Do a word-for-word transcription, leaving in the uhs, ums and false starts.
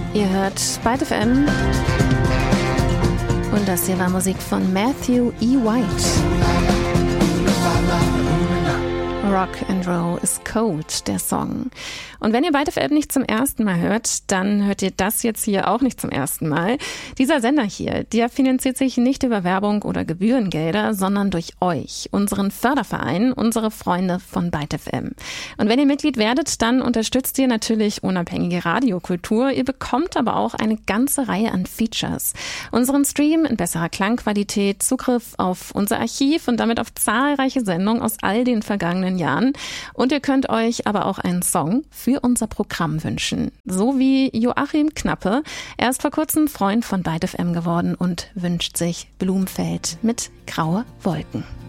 Ihr hört Byte F M und das hier war Musik von Matthew E. White. Rock and Roll is Cold, der Song. Und wenn ihr Byte F M nicht zum ersten Mal hört, dann hört ihr das jetzt hier auch nicht zum ersten Mal. Dieser Sender hier, der finanziert sich nicht über Werbung oder Gebührengelder, sondern durch euch, unseren Förderverein, unsere Freunde von Byte F M. Und wenn ihr Mitglied werdet, dann unterstützt ihr natürlich unabhängige Radiokultur. Ihr bekommt aber auch eine ganze Reihe an Features. Unseren Stream in besserer Klangqualität, Zugriff auf unser Archiv und damit auf zahlreiche Sendungen aus all den vergangenen Jahren. Und ihr könnt euch aber auch einen Song für unser Programm wünschen. So wie Joachim Knappe. Er ist vor kurzem Freund von Byte F M geworden und wünscht sich Blumenfeld mit graue Wolken.